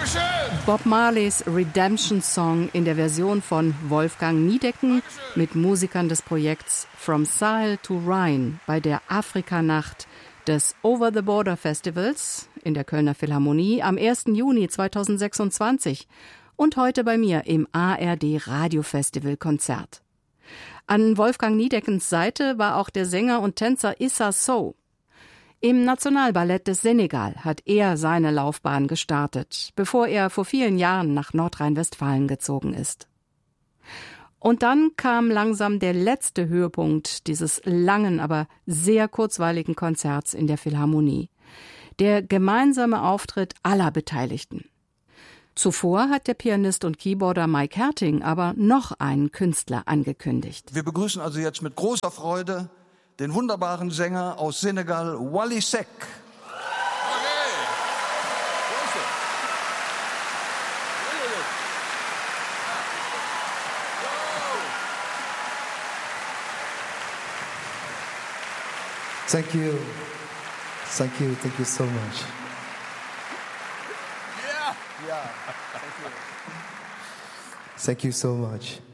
Bob Marleys Redemption Song in der Version von Wolfgang Niedecken mit Musikern des Projekts From Sahel to Rhine bei der Afrikanacht des Over the Border Festivals in der Kölner Philharmonie am 1. Juni 2026 und heute bei mir im ARD Radiofestival Konzert. An Wolfgang Niedeckens Seite war auch der Sänger und Tänzer Issa Sow. Im Nationalballett des Senegal hat er seine Laufbahn gestartet, bevor er vor vielen Jahren nach Nordrhein-Westfalen gezogen ist. Und dann kam langsam der letzte Höhepunkt dieses langen, aber sehr kurzweiligen Konzerts in der Philharmonie. Der gemeinsame Auftritt aller Beteiligten. Zuvor hat der Pianist und Keyboarder Mike Herting aber noch einen Künstler angekündigt. Wir begrüßen also jetzt mit großer Freude den wunderbaren Sänger aus Senegal, Wally Seck. Thank you. Thank you. Thank you so much. Yeah. Thank you. Thank you so much.